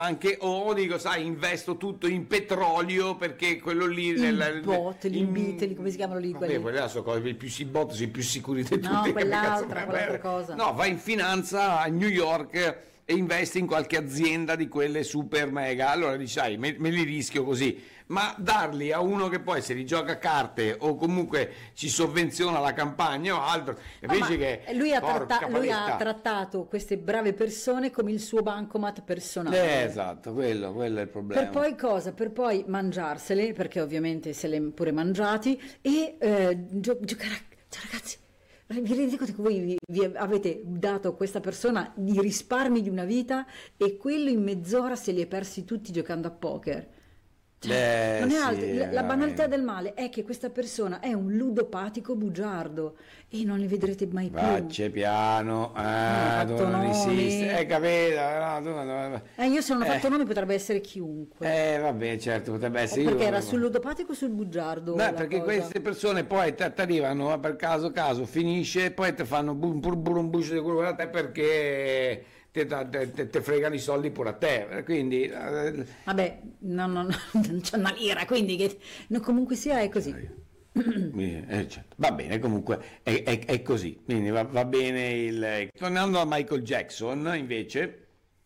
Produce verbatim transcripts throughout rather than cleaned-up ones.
anche, o dico, sai, investo tutto in petrolio perché quello lì Il nel, bot, gli in- Beatles, come si chiamano lì vabbè, quelli? quelli là sono cose più si bot, sono i più sicuri di tutti. No, che quell'altra, cazzo- quell'altra cosa. no, vai in finanza a New York e investi in qualche azienda di quelle super mega, allora dici, sai, me, me li rischio così, ma darli a uno che poi se li gioca a carte o comunque ci sovvenziona la campagna o altro, No, invece ma che lui ha, porca tratta- lui ha paletta. trattato queste brave persone come il suo bancomat personale. Eh, esatto, quello, quello è il problema. Per poi cosa? Per poi mangiarsele, perché ovviamente se le pure mangiati, e eh, gio- giocare a... Cioè, ragazzi, vi rendete conto che voi vi, vi avete dato a questa persona i risparmi di una vita e quello in mezz'ora se li è persi tutti giocando a poker? Cioè, Eh, non è sì, altro. La, la banalità veramente. del male è che questa persona è un ludopatico bugiardo e non li vedrete mai più. Facce piano, ah, tu fatto non nomi. esisti, eh, capito? No, tu non- Eh, io se non ho eh, fatto nome potrebbe essere chiunque. eh, vabbè, certo, potrebbe O essere perché io, era ma- sul ludopatico o sul bugiardo? No, la perché cosa? queste persone poi ti arrivano per caso caso finisce e poi ti fanno bum bum bum bum di quello a te perché te, te, te- te fregano i soldi pure a te, quindi eh, Vabbè, no, no, no, non c'è una lira, quindi che no, comunque sia è così. eh, certo. Va bene, comunque è, è- è così, quindi va, va bene il... Tornando a Michael Jackson invece,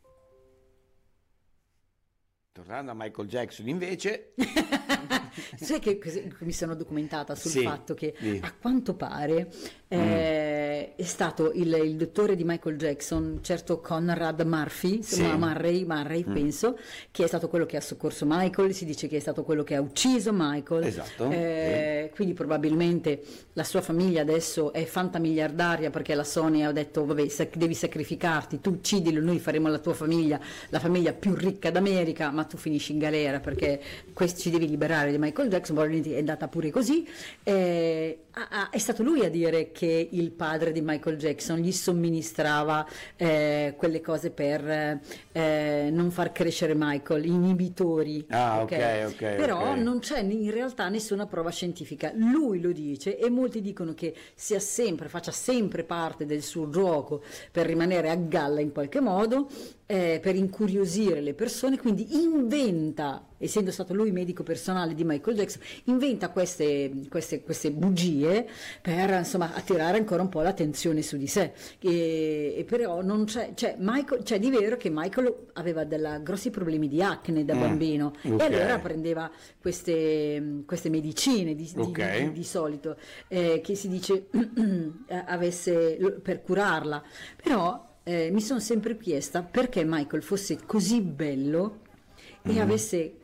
tornando a Michael Jackson invece, Sai che così- mi sono documentata sul Sì, fatto che sì. a quanto pare eh, è stato il, il dottore di Michael Jackson, certo Conrad Murphy, Sì. ma Murray, Murray penso, che è stato quello che ha soccorso Michael, si dice che è stato quello che ha ucciso Michael. Esatto, Eh, quindi probabilmente la sua famiglia adesso è fantamiliardaria perché la Sony ha detto vabbè sac- devi sacrificarti, tu uccidilo, noi faremo la tua famiglia la famiglia più ricca d'America, ma tu finisci in galera perché questo ci devi liberare di Michael Jackson. Probabilmente è andata pure così. Eh, ah, ah, è stato lui a dire che il padre di Michael Jackson gli somministrava eh, quelle cose per eh, non far crescere Michael, inibitori. Ah, ok, ok, Però ok. non c'è in realtà nessuna prova scientifica. Lui lo dice e molti dicono che sia sempre, faccia sempre parte del suo gioco per rimanere a galla in qualche modo, eh, per incuriosire le persone, quindi inventa, essendo stato lui medico personale di Michael Jackson, inventa queste, queste, queste bugie per insomma attirare ancora un po' l'attenzione su di sé. E, e però non c'è, cioè, Michael, c'è di vero che Michael aveva della, grossi problemi di acne da Mm, bambino ok. e allora prendeva queste, queste medicine di, di- Ok. di- di solito eh, che si dice eh, avesse per curarla, però eh, mi sono sempre chiesta perché Michael fosse così bello e Mm. avesse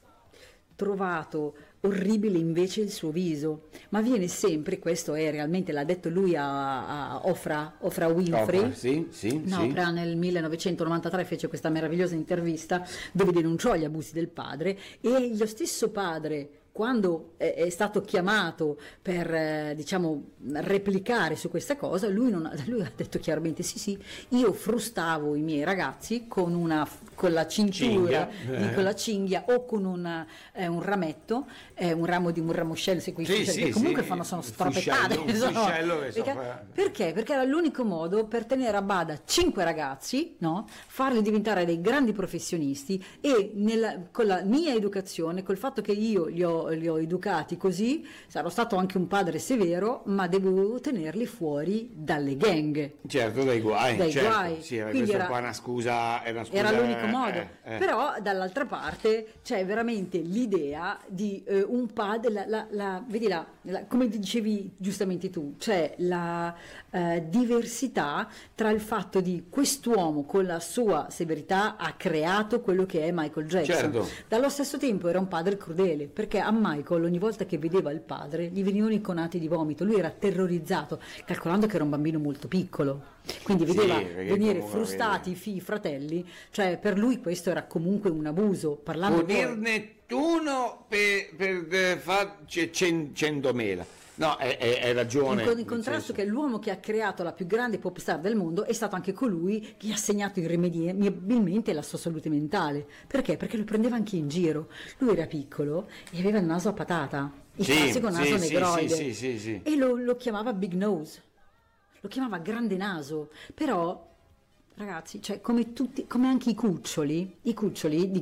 trovato orribile invece il suo viso, ma viene sempre, questo è realmente, l'ha detto lui a, a Oprah, Oprah Winfrey. Oprah, sì, sì, No, sì. Oprah nel millenovecentonovantatré fece questa meravigliosa intervista dove denunciò gli abusi del padre e lo stesso padre, quando è, è stato chiamato per eh, diciamo replicare su questa cosa, lui, non, ha- lui ha detto chiaramente sì sì, io frustavo i miei ragazzi con una con la cintura, Cinghia. di- Eh. con la cinghia o con una, eh, un rametto, eh, un ramo di un ramoscello, se quei Sì, fuscelli, sì, che comunque sì, fanno sono un stropettate. fuscello, un sono- fuscello che so perché, fare. perché? Perché era l'unico modo per tenere a bada cinque ragazzi, no? Farli diventare dei grandi professionisti e nella- con la mia educazione, col fatto che io li ho, li ho educati così, sarò stato anche un padre severo, ma devo tenerli fuori dalle gang. Certo, dai guai, Dai certo. guai. Sì, era Quindi questa era- qua è una scusa, è una scusa, Era l'unico eh, modo, eh, eh. però dall'altra parte c'è veramente l'idea di eh, un padre, la, la- la- vedi là, la- come dicevi giustamente tu, c'è la eh, diversità tra il fatto di quest'uomo con la sua severità ha creato quello che è Michael Jackson. Certo. Dallo stesso tempo era un padre crudele, perché a Michael ogni volta che vedeva il padre gli venivano i conati di vomito, lui era terrorizzato, calcolando che era un bambino molto piccolo. Quindi Sì, vedeva perché venire comunque frustati i figli, i fratelli, cioè per lui questo era comunque un abuso. Parlando poi- Punirne uno per, per eh, far c- cen- centomila. No, hai hai- hai ragione. in, con- in nel contrasto senso- che l'uomo che ha creato la più grande pop star del mondo è stato anche colui che gli ha segnato irrimediabilmente la sua salute mentale. Perché? Perché lo prendeva anche in giro. Lui era piccolo e aveva il naso a patata, il Sì, classico naso sì, sì, negroide, sì, sì, sì. e lo, lo chiamava Big Nose, lo chiamava grande naso, però Ragazzi, cioè come tutti, come anche i cuccioli, i cuccioli di